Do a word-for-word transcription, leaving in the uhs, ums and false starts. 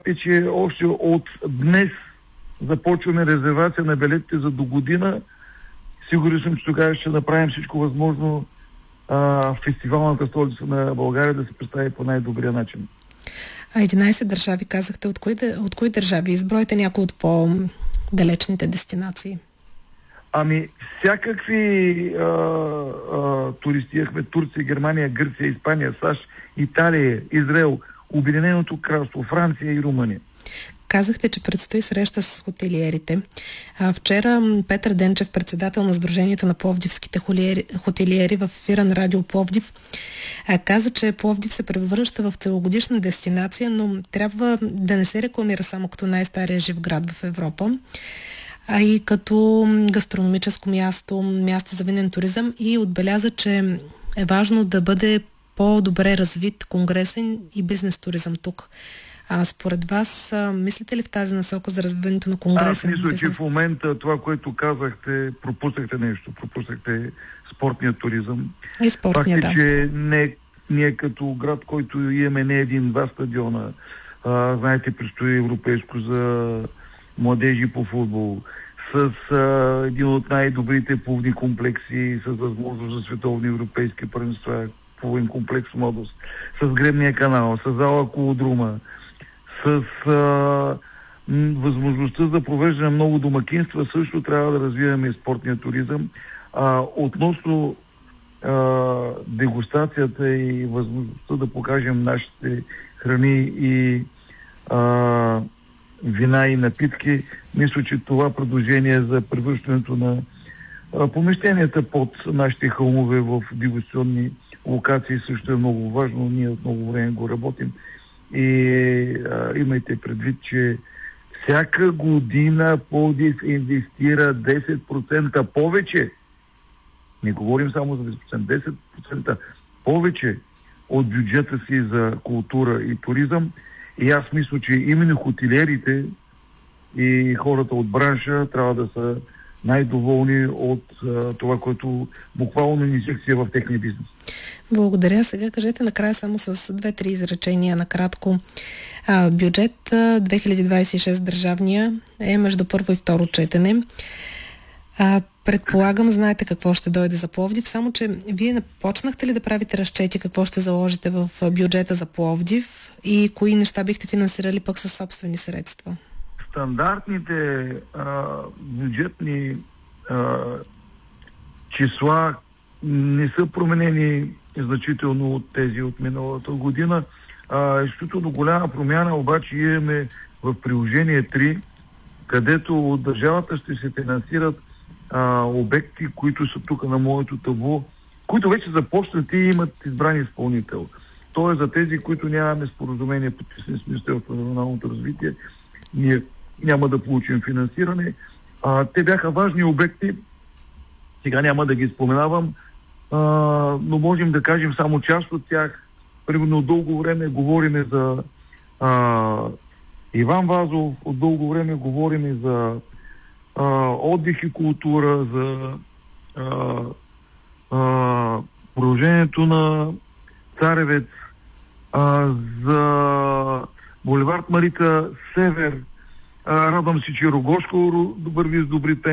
е, че още от днес започваме резервация на билетите за до година. Сигурен съм, че тогава ще направим всичко възможно а, фестивалната столица на България да се представи по най-добрия начин. А единайсет държави казахте. От кои, от кои държави? Избройте някои от по-далечните дестинации. Ами, всякакви а, а, туристи имахме: Турция, Германия, Гърция, Испания, САЩ, Италия, Израел, Обединеното кралство, Франция и Румъния. Казахте, че предстои среща с хотелиерите. А, вчера Петър Денчев, председател на Сдружението на пловдивските хотелиери в ефира на Радио Пловдив, а, каза, че Пловдив се превръща в целогодишна дестинация, но трябва да не се рекламира само като най-стария жив град в Европа, а и като гастрономическо място, място за винен туризъм, и отбеляза, че е важно да бъде по-добре развит конгресен и бизнес туризъм тук. А според вас, а, мислите ли в тази насока за развиването на конгресен бизнес? Аз мисля, бизнес? че в момента това, което казахте, пропуснахте нещо. Пропуснахте спортния туризъм. И спортния, Факт е, да. че не, ние като град, който имаме не един-два стадиона, а, знаете, предстои европейско за младежи по футбол, с а, един от най-добрите плувни комплекси, с възможност за световни европейски първенства, плувен комплекс Младост, с гребния канал, с зала Колодрума, с а, м, възможността за провеждане много домакинства. Също трябва да развиваме спортния туризъм. А, относно а, дегустацията и възможността да покажем нашите храни и а, вина и напитки, мисля, че това предложение за превръщането на а, помещенията под нашите хълмове в дегустационни локации също е много важно. Ние от много време го работим. И а, имайте предвид, че всяка година Пловдив инвестира десет процента повече. Не говорим само за десет процента, десет процента повече от бюджета си за култура и туризъм. И аз мисля, че именно хотелиерите и хората от бранша трябва да са най-доволни от а, това, което буквално инжекция в техния бизнес. Благодаря. Сега кажете накрая само с две-три изречения накратко. А, бюджет две хиляди двадесет и шеста държавния е между първо и второ четене. А, предполагам, знаете какво ще дойде за Пловдив, само че вие почнахте ли да правите разчети какво ще заложите в бюджета за Пловдив и кои неща бихте финансирали пък със собствени средства? Стандартните а, бюджетни а, числа не са променени значително от тези от миналата година. А, изключително голяма промяна обаче имаме в приложение три, където от държавата ще се финансират а, обекти, които са тук на моето табло, които вече започнат и имат избран изпълнител. То е за тези, които нямаме споразумение подписани с Министерството на регионалното развитие, ние няма да получим финансиране. А, те бяха важни обекти, сега няма да ги споменавам, а, но можем да кажем само част от тях. Примерно от дълго време говорим за а, Иван Вазов, от дълго време говорим за а, отдих и култура, за а, а, продължението на Царевец, а, за булевард Марита Север. А, радвам се, че Рогошко върви с добри теми.